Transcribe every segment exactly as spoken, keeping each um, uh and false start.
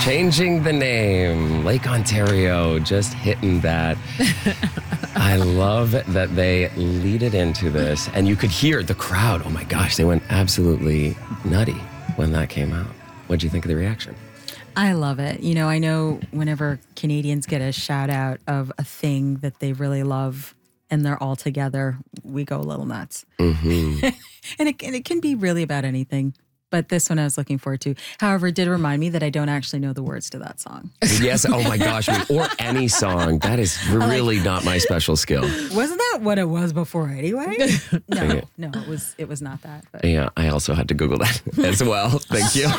Changing the name. Lake Ontario, just hitting that. I love that they lead it into this. And you could hear the crowd. Oh my gosh, they went absolutely nutty when that came out. What did you think of the reaction? I love it. You know, I know whenever Canadians get a shout out of a thing that they really love and they're all together, we go a little nuts. Mm-hmm. and, it, and it can be really about anything. But this one I was looking forward to. However, it did remind me that I don't actually know the words to that song. Yes. Oh my gosh. I mean, or any song. That is really like, not my special skill. Wasn't that what it was before anyway? No, no, it was it was not that. But. Yeah, I also had to Google that as well. Thank you.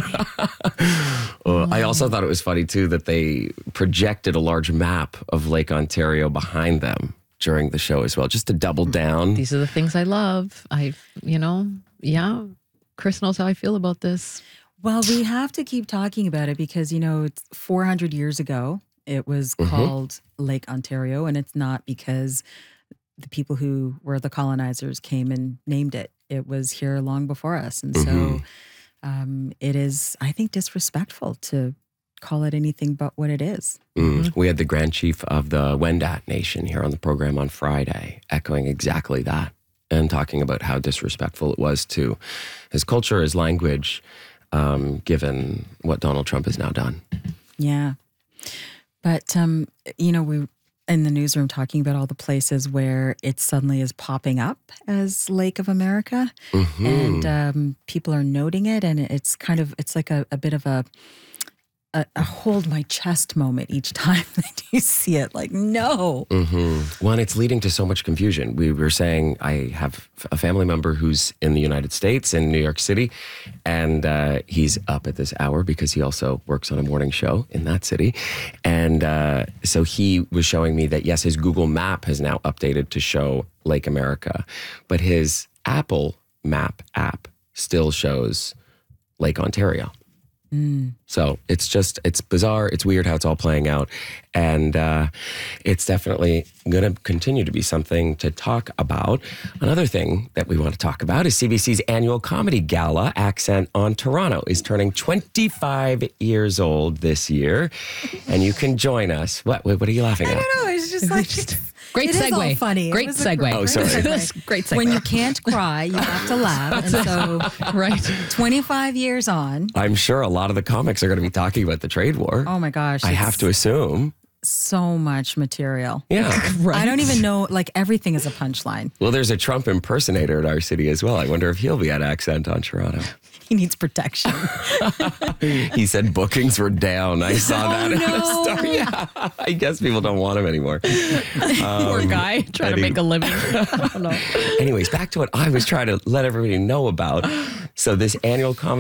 well, I also thought it was funny too that they projected a large map of Lake Ontario behind them during the show as well, just to double down. These are the things I love. I, you know, yeah. Chris knows how I feel about this. Well, we have to keep talking about it because, you know, it's four hundred years ago, it was mm-hmm. called Lake Ontario, and it's not because the people who were the colonizers came and named it. It was here long before us. And mm-hmm. so um, it is, I think, disrespectful to call it anything but what it is. Mm. We had the Grand Chief of the Wendat Nation here on the program on Friday, echoing exactly that. And talking about how disrespectful it was to his culture, his language, um, given what Donald Trump has now done. Yeah. But, um, you know, we in the newsroom talking about all the places where it suddenly is popping up as Lake of America. Mm-hmm. And um, people are noting it. And it's kind of, it's like a, a bit of a, A, a hold my chest moment each time that you see it. Like, no. Mm-hmm. Well, and it's leading to so much confusion. We were saying I have a family member who's in the United States, in New York City, and uh, he's up at this hour because he also works on a morning show in that city. And uh, so he was showing me that, yes, his Google Map has now updated to show Lake America, but his Apple Map app still shows Lake Ontario. Mm. So it's just, it's bizarre. It's weird how it's all playing out. And uh, it's definitely going to continue to be something to talk about. Another thing that we want to talk about is C B C's annual comedy gala, Accent on Toronto, is turning twenty-five years old this year. And you can join us. What, what are you laughing at? I don't know. It's just like... Great it segue. Is all funny. Great segue. Great, oh, sorry. Segue. Great segue. When you can't cry, you have to laugh. And so, right. twenty-five years on. I'm sure a lot of the comics are going to be talking about the trade war. Oh my gosh. I have to assume. So much material. Yeah. Right. I don't even know, like everything is a punchline. Well, there's a Trump impersonator in our city as well. I wonder if he'll be at Accent on Toronto. He needs protection. He said bookings were down. I saw oh, that in no. the story. Yeah. I guess people don't want him anymore. Um, Poor guy trying to make a living. I don't know. Anyways, back to what I was trying to let everybody know about. So this annual comedy